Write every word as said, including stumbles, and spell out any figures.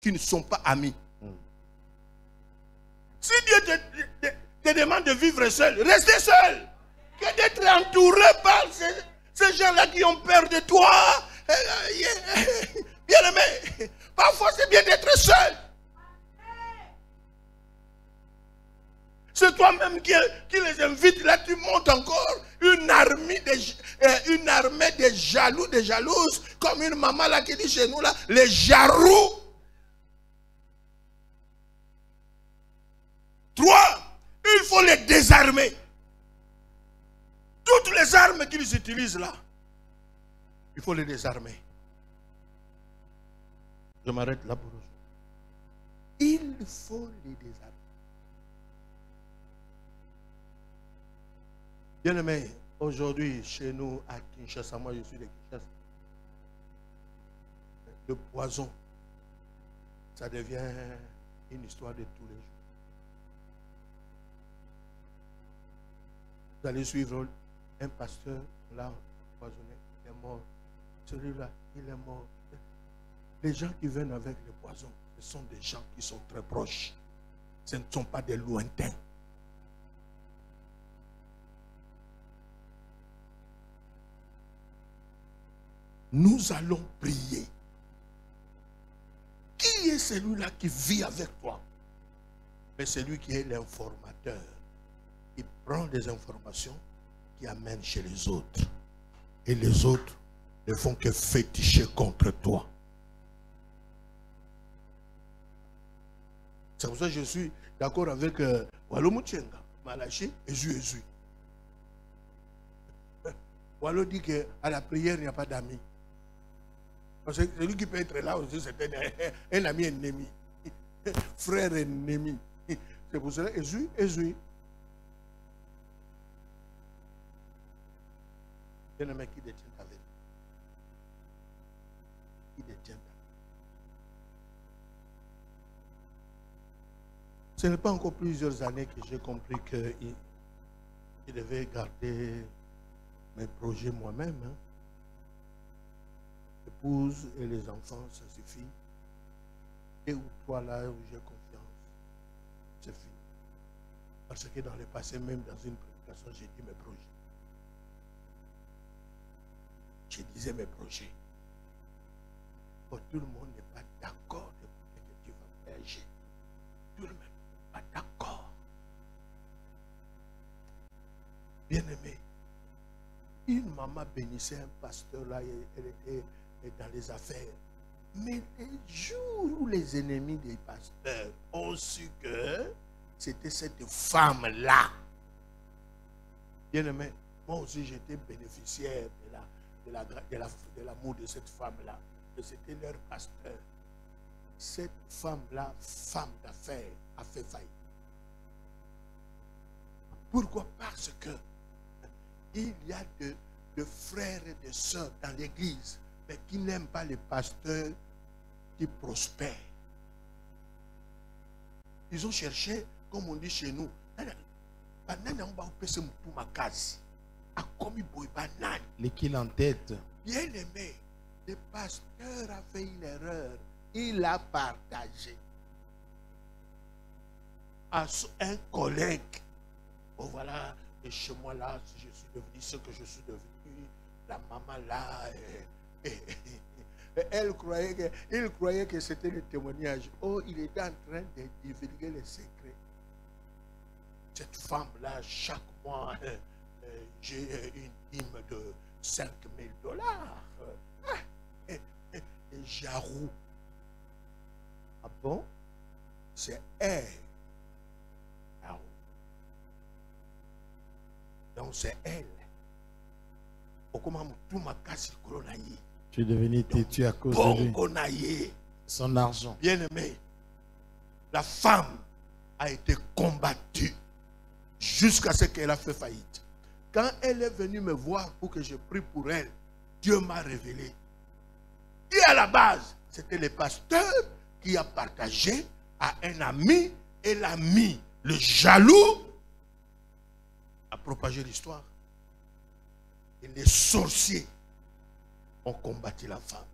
qui ne sont pas amis. Mm. Si Dieu te, te, te demande de vivre seul, restez seul. Que d'être entouré par ces, ces gens-là qui ont peur de toi. Bien aimé, parfois c'est bien d'être seul. C'est toi-même qui, qui les invite, là tu montes encore une armée, de, euh, une armée de jaloux, de jalouses, comme une maman là qui dit chez nous là, les jarous. Trois, il faut les désarmer. Toutes les armes qu'ils utilisent là, il faut les désarmer. Je m'arrête là pour aujourd'hui. Il faut les désarmer. Bien aimé, aujourd'hui, chez nous, à Kinshasa, moi je suis de Kinshasa, le poison, ça devient une histoire de tous les jours. Vous allez suivre un pasteur, là, poisonné, il est mort. Celui-là, il est mort. Les gens qui viennent avec le poison, ce sont des gens qui sont très proches. Ce ne sont pas des lointains. Nous allons prier. Qui est celui-là qui vit avec toi? Mais celui qui est l'informateur. Il prend des informations qui amènent chez les autres. Et les autres ne font que féticher contre toi. C'est pour ça que je suis d'accord avec euh, Wallo Mouchenga, Malachi, Ezu Ezu. Wallo dit qu'à la prière, il n'y a pas d'amis. Parce que celui qui peut être là aussi, c'est un, un ami ennemi. Frère ennemi. C'est pour cela, Ezu Ezu. Il y a un mec qui détient ta vie. Qui détient ta vie. Ce n'est pas encore plusieurs années que j'ai compris que je devais garder mes projets moi-même. Hein. L'épouse et les enfants, ça suffit. Et ou toi là où j'ai confiance, c'est fini. Parce que dans le passé, même dans une prédication, j'ai dit mes projets. Je disais mes projets. Oh, tout le monde n'est pas d'accord de ce que tu vas voyager. Tout le monde n'est pas d'accord. Bien aimé, une maman bénissait un pasteur là, elle était dans les affaires. Mais les jours où les ennemis des pasteurs ont su que c'était cette femme-là, bien aimé, moi aussi j'étais bénéficiaire de la de la, de la, de l'amour de cette femme-là. Et c'était leur pasteur. Cette femme-là, femme d'affaires, a fait faillite. Pourquoi? Parce que il y a de, de frères et de sœurs dans l'église, mais qui n'aiment pas les pasteurs qui prospèrent. Ils ont cherché, comme on dit chez nous, l'équilibre en tête. Bien aimé, le pasteur a fait une erreur. Il a partagé à un collègue. Oh voilà, et chez moi là, je suis devenu ce que je suis devenu, la maman là, et, et, et, et elle croyait que, il croyait que c'était le témoignage. Oh, il était en train de divulguer les secrets. Cette femme-là, chaque mois, euh, euh, j'ai une dîme de cinq mille dollars. Ah, et, et, et Jarou. Ah bon? C'est elle. Jarou. Donc c'est elle. Tu es devenu têtu à cause de lui. Son argent. Bien aimé, la femme a été combattue jusqu'à ce qu'elle a fait faillite. Quand elle est venue me voir pour que je prie pour elle, Dieu m'a révélé. Et à la base, c'était le pasteur qui a partagé à un ami, et l'ami, le jaloux, a propagé l'histoire. Et les sorciers ont combattu la femme.